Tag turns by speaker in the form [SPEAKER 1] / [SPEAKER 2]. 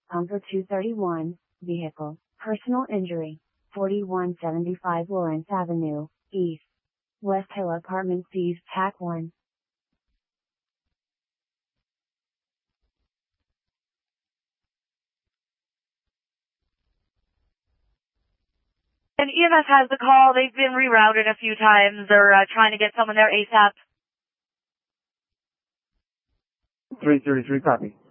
[SPEAKER 1] Pumper 231, vehicle, personal injury, 4175 Lawrence Avenue, East. West Hill Apartments East, TAC 1.
[SPEAKER 2] And EMS has the call. They've been rerouted a few times. They're trying to get someone there ASAP.
[SPEAKER 3] 333, copy.